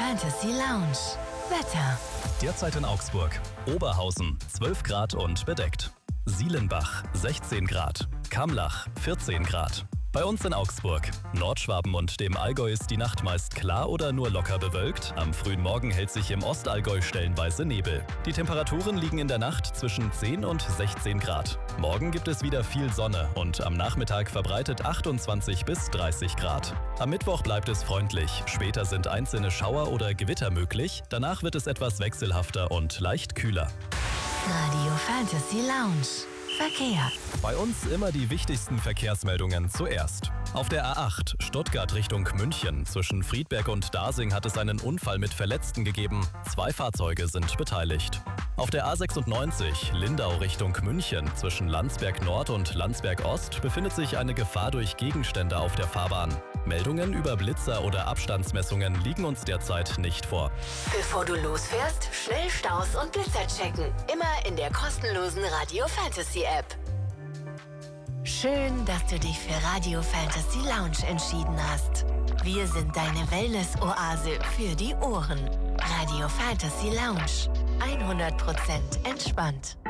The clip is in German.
Fantasy Lounge. Wetter. Derzeit in Augsburg. Oberhausen 12 Grad und bedeckt. Sielenbach 16 Grad. Kamlach 14 Grad. Bei uns in Augsburg, Nordschwaben und dem Allgäu ist die Nacht meist klar oder nur locker bewölkt. Am frühen Morgen hält sich im Ostallgäu stellenweise Nebel. Die Temperaturen liegen in der Nacht zwischen 10 und 16 Grad. Morgen gibt es wieder viel Sonne und am Nachmittag verbreitet 28 bis 30 Grad. Am Mittwoch bleibt es freundlich. Später sind einzelne Schauer oder Gewitter möglich. Danach wird es etwas wechselhafter und leicht kühler. Radio Fantasy Lounge. Verkehr. Bei uns immer die wichtigsten Verkehrsmeldungen zuerst. Auf der A8 Stuttgart Richtung München zwischen Friedberg und Dasing hat es einen Unfall mit Verletzten gegeben. 2 Fahrzeuge sind beteiligt. Auf der A96 Lindau Richtung München zwischen Landsberg Nord und Landsberg Ost befindet sich eine Gefahr durch Gegenstände auf der Fahrbahn. Meldungen über Blitzer oder Abstandsmessungen liegen uns derzeit nicht vor. Bevor du losfährst, schnell Staus und Blitzer checken. Immer in der kostenlosen Radio Fantasy App. Schön, dass du dich für Radio Fantasy Lounge entschieden hast. Wir sind deine Wellness-Oase für die Ohren. Radio Fantasy Lounge. 100% entspannt.